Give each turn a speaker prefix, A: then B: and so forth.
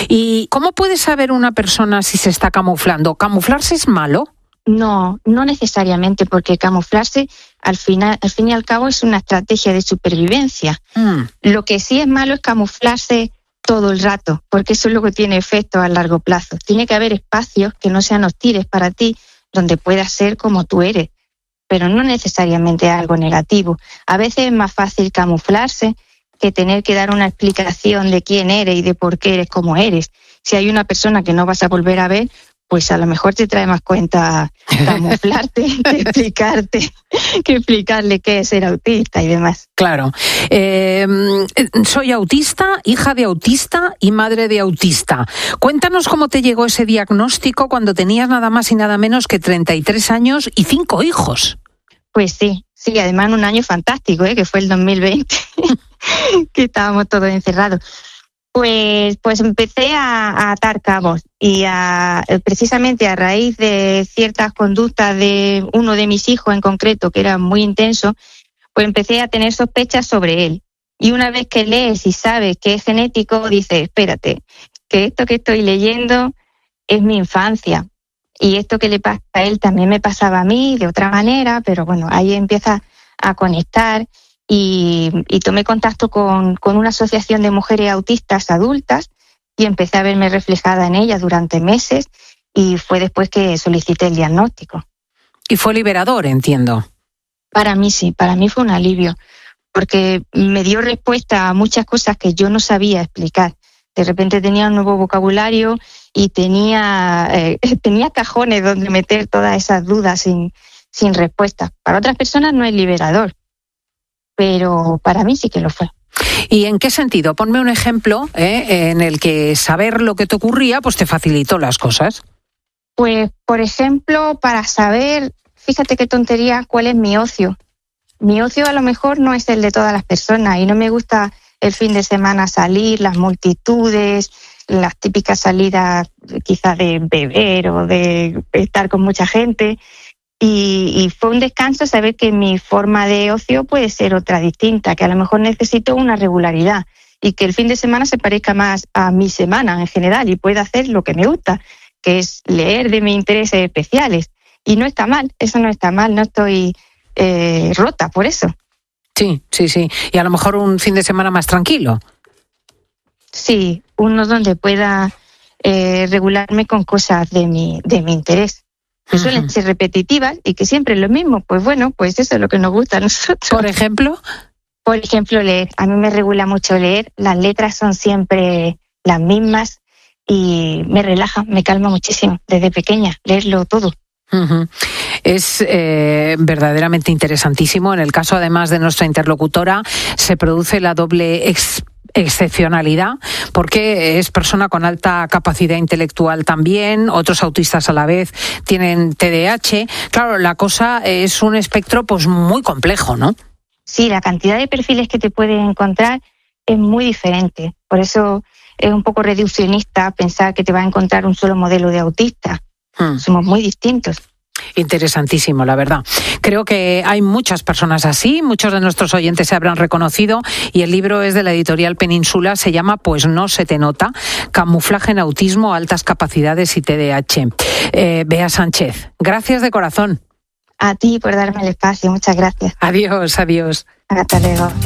A: ¿Y cómo puede saber una persona si se está camuflando? ¿Camuflarse es malo?
B: No necesariamente, porque camuflarse al fin y al cabo es una estrategia de supervivencia. Lo que sí es malo es camuflarse todo el rato, porque eso es lo que tiene efecto a largo plazo. Tiene que haber espacios que no sean hostiles para ti, donde puedas ser como tú eres, pero no necesariamente algo negativo. A veces es más fácil camuflarse que tener que dar una explicación de quién eres y de por qué eres como eres. Si hay una persona que no vas a volver a ver, pues a lo mejor te trae más cuenta camuflarte que explicarle qué es ser autista y demás.
A: Claro. Soy autista, hija de autista y madre de autista. Cuéntanos cómo te llegó ese diagnóstico cuando tenías nada más y nada menos que 33 años y 5 hijos.
B: Pues sí, además en un año fantástico, que fue el 2020, que estábamos todos encerrados. Pues empecé a atar cabos y precisamente a raíz de ciertas conductas de uno de mis hijos en concreto, que era muy intenso, pues empecé a tener sospechas sobre él. Y una vez que lees y sabes que es genético, dices, espérate, que esto que estoy leyendo es mi infancia. Y esto que le pasa a él también me pasaba a mí de otra manera, pero bueno, ahí empieza a conectar. Y tomé contacto con una asociación de mujeres autistas adultas y empecé a verme reflejada en ellas durante meses, y fue después que solicité el diagnóstico.
A: Y fue liberador, entiendo.
B: Para mí sí, para mí fue un alivio, porque me dio respuesta a muchas cosas que yo no sabía explicar. De repente tenía un nuevo vocabulario y tenía cajones donde meter todas esas dudas sin respuesta. Para otras personas no es liberador, pero para mí sí que lo fue.
A: ¿Y en qué sentido? Ponme un ejemplo en el que saber lo que te ocurría pues te facilitó las cosas.
B: Pues, por ejemplo, para saber, fíjate qué tontería, cuál es mi ocio. Mi ocio a lo mejor no es el de todas las personas y no me gusta el fin de semana salir, las multitudes, las típicas salidas quizás de beber o de estar con mucha gente. Y fue un descanso saber que mi forma de ocio puede ser otra distinta, que a lo mejor necesito una regularidad y que el fin de semana se parezca más a mi semana en general y pueda hacer lo que me gusta, que es leer de mis intereses especiales. Y no está mal, eso no está mal, no estoy rota por eso.
A: Sí. Y a lo mejor un fin de semana más tranquilo.
B: Sí, uno donde pueda regularme con cosas de mi interés, que suelen ser repetitivas y que siempre es lo mismo. Pues bueno, pues eso es lo que nos gusta a nosotros.
A: ¿Por ejemplo?
B: Por ejemplo, leer. A mí me regula mucho leer. Las letras son siempre las mismas y me relaja, me calma muchísimo. Desde pequeña, leerlo todo.
A: Es verdaderamente interesantísimo. En el caso, además, de nuestra interlocutora, se produce la doble excepcionalidad, porque es persona con alta capacidad intelectual también, otros autistas a la vez tienen TDAH. Claro, la cosa es un espectro pues muy complejo, ¿no?
B: Sí, la cantidad de perfiles que te puedes encontrar es muy diferente. Por eso es un poco reduccionista pensar que te va a encontrar un solo modelo de autista. Somos muy distintos.
A: Interesantísimo, la verdad. Creo que hay muchas personas así, muchos de nuestros oyentes se habrán reconocido, y el libro es de la editorial Península, se llama Pues no se te nota, camuflaje en autismo, altas capacidades y TDAH. Bea Sánchez, gracias de corazón.
B: A ti por darme el espacio, muchas gracias.
A: Adiós.
B: Hasta luego.